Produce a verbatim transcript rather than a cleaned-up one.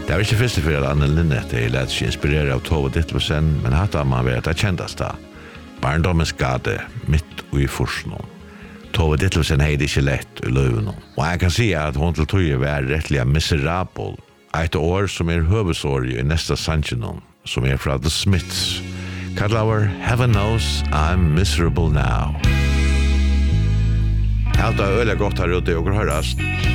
Det var ikke første for at Anne Linnet er lett seg inspirere av Tove Ditlevsen, men hatt av man vet det kjendast da. Barndommens gade, midt og i forsnån. Tove Ditlevsen heide ikke lett i løven. Og jeg kan si at hun til tog var rettelig miserabel. Et år som er høvesår i neste sannsjonen, som er fra The Smiths. Kallar Heaven Knows I'm Miserable Now. Helt av øyelig godt her ute, og høres.